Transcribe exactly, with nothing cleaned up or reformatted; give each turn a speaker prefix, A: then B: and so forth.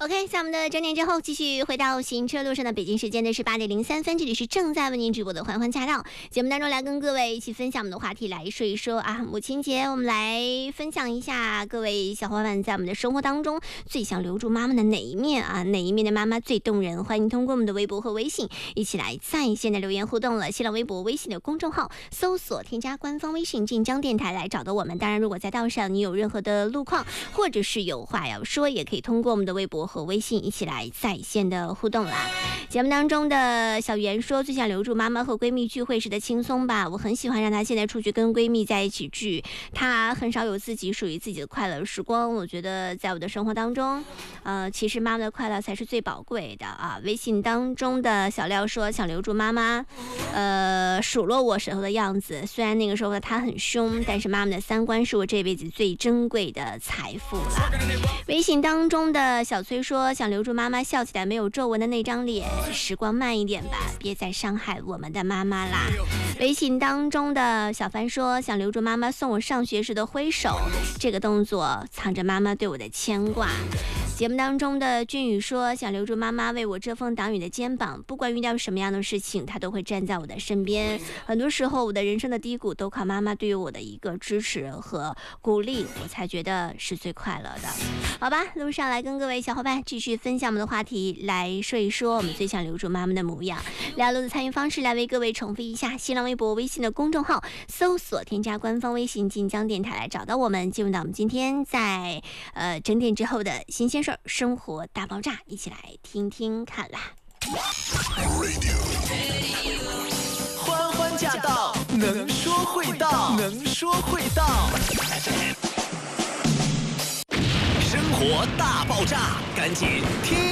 A: OK， 在我们的整点之后，继续回到行车路上的北京时间的是八点零三分，这里是正在为您直播的欢欢驾到节目当中，来跟各位一起分享我们的话题，来说一说啊，母亲节，我们来分享一下各位小伙伴在我们的生活当中最想留住妈妈的哪一面啊？哪一面的妈妈最动人？欢迎通过我们的微博和微信一起来在线的留言互动了。新浪微博、微信的公众号搜索添加官方微信晋江电台来找到我们。当然，如果在道上你有任何的路况，或者是有话要说，也可以通过我们的微博和微信一起来在线的互动啦。节目当中的小圆说，最想留住妈妈和闺蜜聚会时的轻松吧，我很喜欢让她现在出去跟闺蜜在一起聚，她很少有自己属于自己的快乐时光。我觉得在我的生活当中，呃，其实妈妈的快乐才是最宝贵的啊。微信当中的小廖说，想留住妈妈，呃，数落我时候的样子，虽然那个时候她很凶，但是妈妈的三观是我这辈子最珍贵的财富啦。微信当中的小崔说，想留住妈妈笑起来没有皱纹的那张脸，时光慢一点吧，别再伤害我们的妈妈啦。微信当中的小凡说，想留住妈妈送我上学时的挥手，这个动作藏着妈妈对我的牵挂。节目当中的俊宇说，想留住妈妈为我遮风挡雨的肩膀，不管遇到什么样的事情，她都会站在我的身边。很多时候我的人生的低谷都靠妈妈对于我的一个支持和鼓励，我才觉得是最快乐的。好吧，路上来跟各位小伙伴继续分享我们的话题，来说一说我们最想留住妈妈的模样。聊路的参与方式来为各位重复一下，新浪微博、微信的公众号搜索添加官方微信晋江电台来找到我们，进入到我们今天在呃整点之后的新鲜事儿生活大爆炸，一起来听听看啦。
B: 欢欢驾到，能说会道，能说会道。生活大爆炸，赶紧听